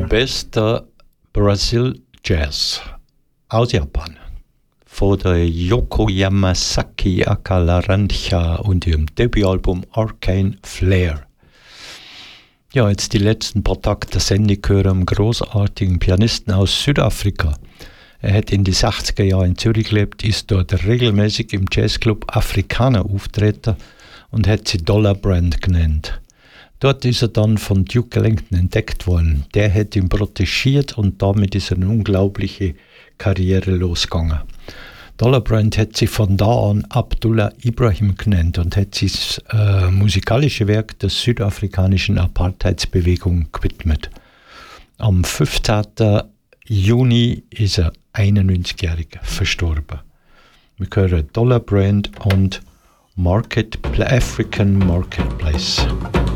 bester Brazil Jazz aus Japan. Von der Yoko Yamasaki Akalarancha und ihrem Debütalbum Arcane Flare. Ja, jetzt die letzten paar Takte der Sendung gehören einem großartigen Pianisten aus Südafrika. Er hat in die 60er Jahren in Zürich gelebt, ist dort regelmäßig im Jazzclub Afrikaner auftreten und hat sie Dollar Brand genannt. Dort ist er dann von Duke Ellington entdeckt worden. Der hat ihn protegiert und damit ist eine unglaubliche Karriere losgegangen. Dollar Brand hat sie von da an Abdullah Ibrahim genannt und hat sich das musikalische Werk der südafrikanischen Apartheidsbewegung gewidmet. Am 15. Juni ist er 91-jährig verstorben. Wir hören Dollar Brand und African Marketplace.